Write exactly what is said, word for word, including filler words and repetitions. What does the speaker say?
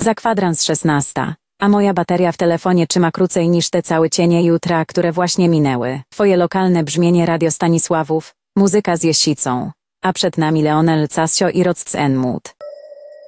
Za kwadrans szesnasta. A moja bateria w telefonie trzyma krócej niż te całe cienie jutra, które właśnie minęły. Twoje lokalne brzmienie Radio Stanisławów, muzyka z Jesicą. A przed nami Leonel Casio i Roc Enmut.